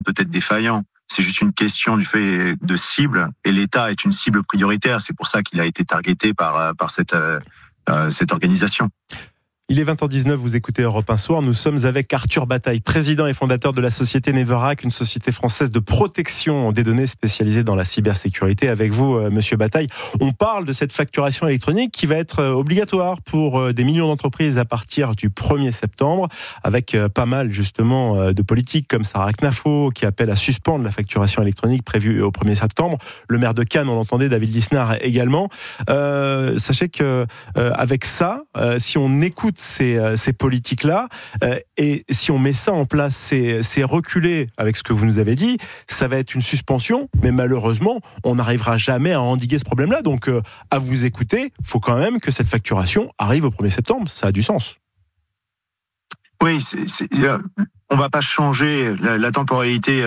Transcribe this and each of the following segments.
peut-être défaillants. C'est juste une question du fait de cible, et l'État est une cible prioritaire. C'est pour ça qu'il a été targeté par cette organisation. Il est 20h19, vous écoutez Europe 1 Soir. Nous sommes avec Arthur Bataille, président et fondateur de la société Neverac, une société française de protection des données spécialisée dans la cybersécurité. Avec vous, monsieur Bataille, on parle de cette facturation électronique qui va être obligatoire pour des millions d'entreprises à partir du 1er septembre, avec pas mal justement de politiques comme Sarah Knafo qui appelle à suspendre la facturation électronique prévue au 1er septembre. Le maire de Cannes, on l'entendait, David Lisnard également. Sachez que avec ça, si on écoute ces politiques-là, et si on met ça en place, c'est reculer avec ce que vous nous avez dit, ça va être une suspension, mais malheureusement, on n'arrivera jamais à endiguer ce problème-là. Donc, à vous écouter, il faut quand même que cette facturation arrive au 1er septembre. Ça a du sens. Oui, on va pas changer la temporalité.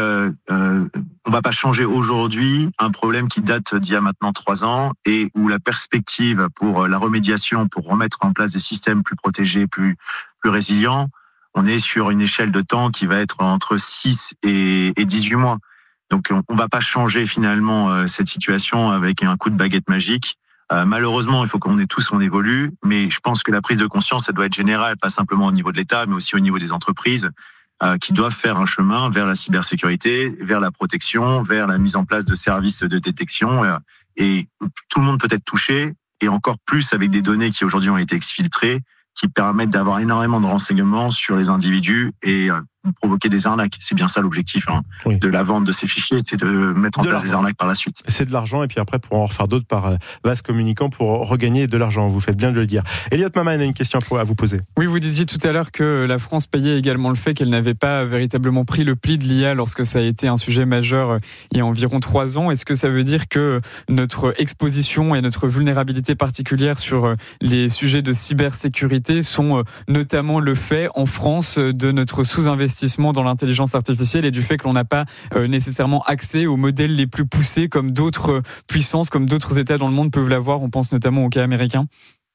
On va pas changer aujourd'hui un problème qui date d'il y a maintenant 3 ans et où la perspective pour la remédiation, pour remettre en place des systèmes plus protégés, plus résilients, on est sur une échelle de temps qui va être entre 6 et 18 mois. Donc, on va pas changer finalement cette situation avec un coup de baguette magique. Malheureusement, il faut qu'on évolue, mais je pense que la prise de conscience, ça doit être générale, pas simplement au niveau de l'État, mais aussi au niveau des entreprises qui doivent faire un chemin vers la cybersécurité, vers la protection, vers la mise en place de services de détection. Et tout le monde peut être touché, et encore plus avec des données qui aujourd'hui ont été exfiltrées, qui permettent d'avoir énormément de renseignements sur les individus et provoquer des arnaques. C'est bien ça l'objectif oui. de la vente de ces fichiers, c'est de mettre en place des arnaques par la suite. C'est de l'argent, et puis après, pour en refaire d'autres par vase communicant pour regagner de l'argent. Vous faites bien de le dire. Elliot Maman a une question à vous poser. Oui, vous disiez tout à l'heure que la France payait également le fait qu'elle n'avait pas véritablement pris le pli de l'IA lorsque ça a été un sujet majeur il y a environ 3 ans. Est-ce que ça veut dire que notre exposition et notre vulnérabilité particulière sur les sujets de cybersécurité sont notamment le fait en France de notre sous-investissement dans l'intelligence artificielle et du fait que l'on n'a pas nécessairement accès aux modèles les plus poussés comme d'autres puissances, comme d'autres États dans le monde peuvent l'avoir? On pense notamment au cas américain.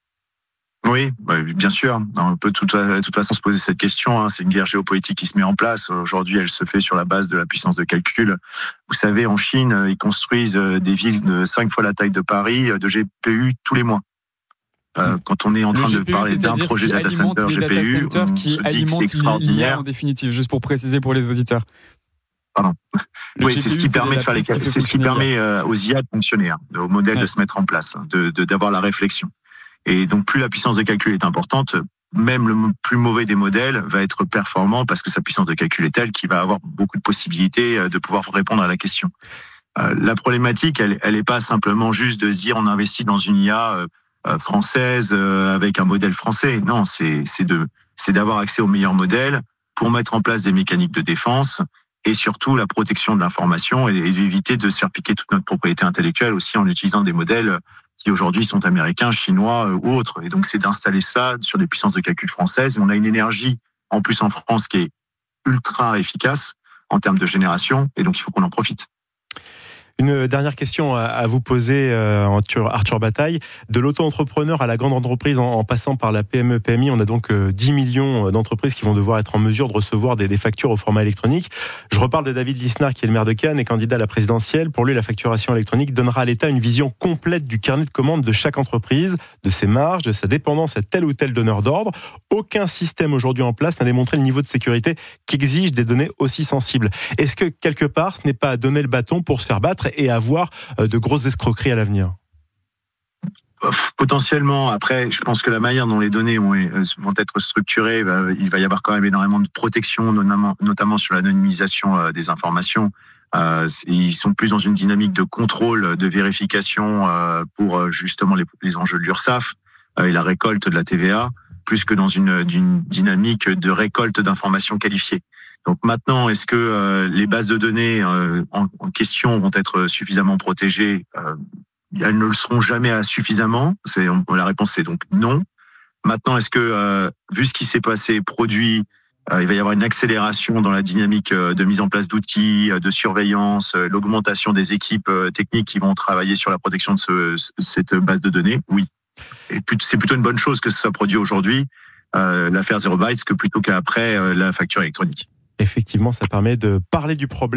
Oui, bien sûr. On peut de toute façon se poser cette question. C'est une guerre géopolitique qui se met en place. Aujourd'hui, elle se fait sur la base de la puissance de calcul. Vous savez, en Chine, ils construisent des villes de 5 fois la taille de Paris de GPU tous les mois. Quand on est en train de parler d'un projet data center GPU, qui alimente l'IA en définitive, juste pour préciser pour les auditeurs. Pardon. Oui, c'est ce qui permet de faire c'est ce qui permet aux IA de fonctionner, aux modèles de se mettre en place, d'avoir la réflexion. Et donc, plus la puissance de calcul est importante, même le plus mauvais des modèles va être performant parce que sa puissance de calcul est telle qu'il va avoir beaucoup de possibilités de pouvoir répondre à la question. La problématique, elle est pas simplement juste de se dire on investit dans une IA française avec un modèle français. Non, c'est d'avoir accès aux meilleurs modèles pour mettre en place des mécaniques de défense et surtout la protection de l'information et éviter de se faire piquer toute notre propriété intellectuelle aussi en utilisant des modèles qui aujourd'hui sont américains, chinois ou autres. Et donc c'est d'installer ça sur des puissances de calcul françaises. Et on a une énergie en plus en France qui est ultra efficace en termes de génération et donc il faut qu'on en profite. Une dernière question à vous poser, Arthur Bataille. De l'auto-entrepreneur à la grande entreprise en passant par la PME-PMI, on a donc 10 millions d'entreprises qui vont devoir être en mesure de recevoir des factures au format électronique. Je reparle de David Lisnard, qui est le maire de Cannes et candidat à la présidentielle. Pour lui, la facturation électronique donnera à l'État une vision complète du carnet de commandes de chaque entreprise, de ses marges, de sa dépendance à tel ou tel donneur d'ordre. Aucun système aujourd'hui en place n'a démontré le niveau de sécurité qu'exige des données aussi sensibles. Est-ce que, quelque part, ce n'est pas à donner le bâton pour se faire battre et avoir de grosses escroqueries à l'avenir? Potentiellement. Après, je pense que la manière dont les données vont être structurées, il va y avoir quand même énormément de protection, notamment sur l'anonymisation des informations. Ils sont plus dans une dynamique de contrôle, de vérification pour justement les enjeux de l'URSSAF et la récolte de la TVA, plus que dans une dynamique de récolte d'informations qualifiées. Donc maintenant, est-ce que les bases de données en question vont être suffisamment protégées? Elles ne le seront jamais suffisamment. La réponse est donc non. Maintenant, est-ce que, vu ce qui s'est passé, il va y avoir une accélération dans la dynamique de mise en place d'outils, de surveillance, l'augmentation des équipes techniques qui vont travailler sur la protection de cette base de données? Oui. Et c'est plutôt une bonne chose que ce soit produit aujourd'hui, l'affaire Zero Bytes, que plutôt qu'après la facture électronique. Effectivement, ça permet de parler du problème.